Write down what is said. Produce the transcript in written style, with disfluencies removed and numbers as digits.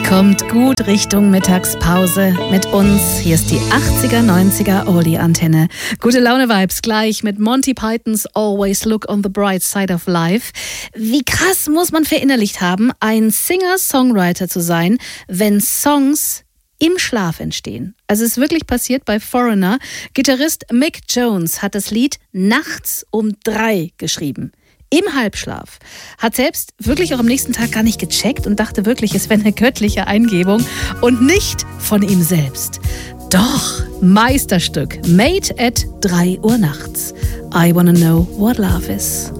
Kommt gut Richtung Mittagspause mit uns. Hier ist die 80er, 90er Oldie-Antenne. Gute Laune-Vibes gleich mit Monty Pythons Always Look on the Bright Side of Life. Wie krass muss man verinnerlicht haben, ein Singer-Songwriter zu sein, wenn Songs im Schlaf entstehen. Also es ist wirklich passiert bei Foreigner. Gitarrist Mick Jones hat das Lied nachts um 3 geschrieben. Im Halbschlaf. Hat selbst wirklich auch am nächsten Tag gar nicht gecheckt und dachte wirklich, es wäre eine göttliche Eingebung und nicht von ihm selbst. Doch, Meisterstück. Made at 3 Uhr nachts. I wanna know what love is.